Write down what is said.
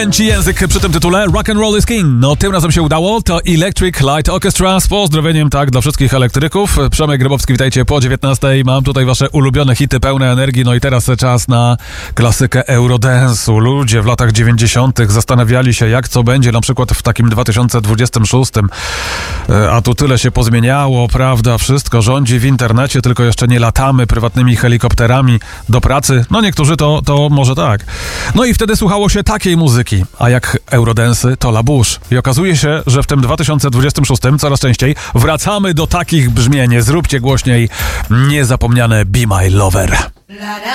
Ci język przy tym tytule Rock and Roll is King. No tym razem się udało. To Electric Light Orchestra z pozdrowieniem dla wszystkich elektryków. Przemek Grabowski, witajcie po 19:00. Mam tutaj wasze ulubione hity pełne energii. No i teraz czas na klasykę Eurodance'u. Ludzie w latach 90. zastanawiali się, jak co będzie na przykład w takim 2026. A tu tyle się pozmieniało, prawda? Wszystko rządzi w internecie, tylko jeszcze nie latamy prywatnymi helikopterami do pracy. No niektórzy to może tak. No i wtedy słuchało się takiej muzyki. A jak Eurodance, to La Bouche. I okazuje się, że w tym 2026 coraz częściej wracamy do takich brzmień. Zróbcie głośniej niezapomniane Be My Lover.